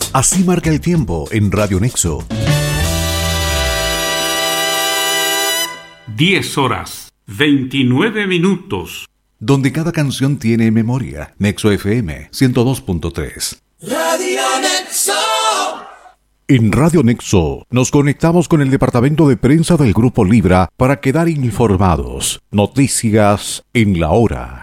Así marca el tiempo en Radio Nexo. 10:29. Donde cada canción tiene memoria. Nexo FM 102.3. Radio Nexo. En Radio Nexo nos conectamos con el departamento de prensa del Grupo Libra para quedar informados. Noticias en la hora.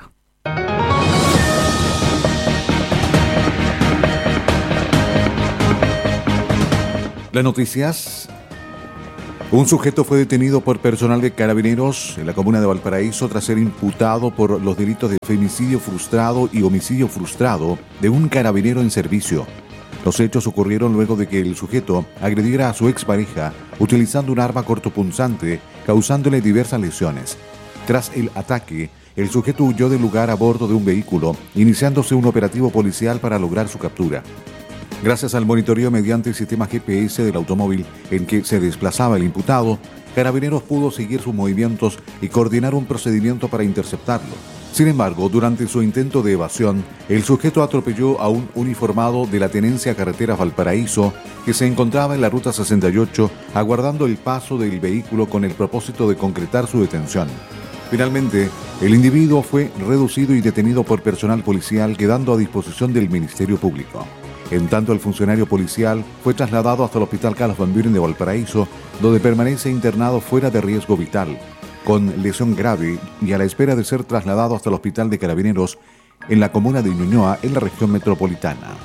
Las noticias. Un sujeto fue detenido por personal de Carabineros en la comuna de Valparaíso tras ser imputado por los delitos de femicidio frustrado y homicidio frustrado de un carabinero en servicio. Los hechos ocurrieron luego de que el sujeto agrediera a su expareja utilizando un arma cortopunzante, causándole diversas lesiones. Tras el ataque, el sujeto huyó del lugar a bordo de un vehículo, iniciándose un operativo policial para lograr su captura. Gracias al monitoreo mediante el sistema GPS del automóvil en que se desplazaba el imputado, Carabineros pudo seguir sus movimientos y coordinar un procedimiento para interceptarlo. Sin embargo, durante su intento de evasión, el sujeto atropelló a un uniformado de la Tenencia Carreteras Valparaíso que se encontraba en la Ruta 68 aguardando el paso del vehículo con el propósito de concretar su detención. Finalmente, el individuo fue reducido y detenido por personal policial, quedando a disposición del Ministerio Público. En tanto, el funcionario policial fue trasladado hasta el Hospital Carlos Van Buren de Valparaíso, donde permanece internado fuera de riesgo vital, con lesión grave y a la espera de ser trasladado hasta el Hospital de Carabineros en la comuna de Ñuñoa, en la región metropolitana.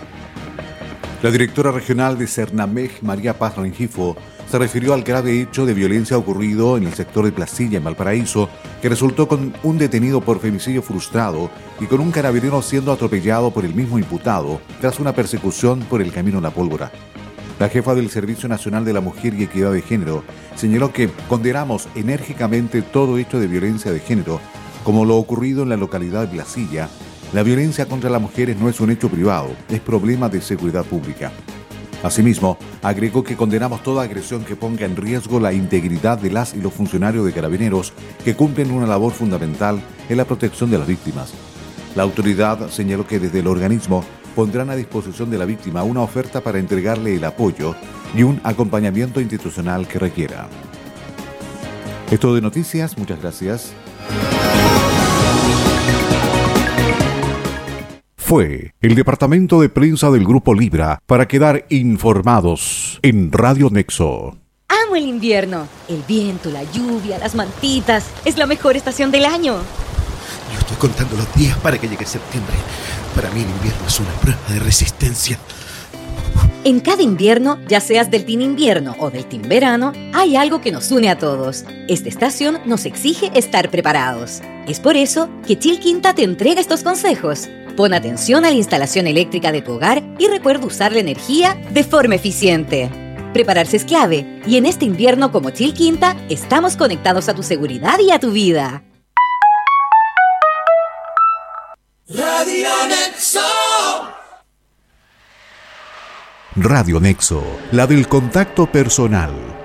La directora regional de Cernamej, María Paz Rengifo, se refirió al grave hecho de violencia ocurrido en el sector de Placilla, en Valparaíso, que resultó con un detenido por femicidio frustrado y con un carabinero siendo atropellado por el mismo imputado tras una persecución por el camino a la pólvora. La jefa del Servicio Nacional de la Mujer y Equidad de Género señaló que condenamos enérgicamente todo hecho de violencia de género, como lo ocurrido en la localidad de Placilla. La violencia contra las mujeres no es un hecho privado, es problema de seguridad pública. Asimismo, agregó que condenamos toda agresión que ponga en riesgo la integridad de las y los funcionarios de Carabineros que cumplen una labor fundamental en la protección de las víctimas. La autoridad señaló que desde el organismo pondrán a disposición de la víctima una oferta para entregarle el apoyo y un acompañamiento institucional que requiera. Esto de noticias, muchas gracias. Fue el departamento de prensa del Grupo Libra para quedar informados en Radio Nexo. Amo el invierno, el viento, la lluvia, las mantitas, es la mejor estación del año. Yo estoy contando los días para que llegue septiembre. Para mí el invierno es una prueba de resistencia. En cada invierno, ya seas del team invierno o del team verano, hay algo que nos une a todos. Esta estación nos exige estar preparados. Es por eso que Chilquinta te entrega estos consejos. Pon atención a la instalación eléctrica de tu hogar y recuerda usar la energía de forma eficiente. Prepararse es clave y en este invierno como Chilquinta estamos conectados a tu seguridad y a tu vida. Radio Nexo. Radio Nexo, la del contacto personal.